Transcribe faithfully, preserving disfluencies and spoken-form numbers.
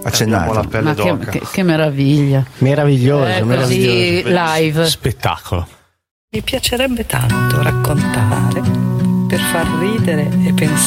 Abbiamo la pelle Ma d'oca. che, che, che meraviglia. Meraviglioso, Eh, meraviglioso. così live. Spettacolo. Mi piacerebbe tanto raccontare per far ridere e pensare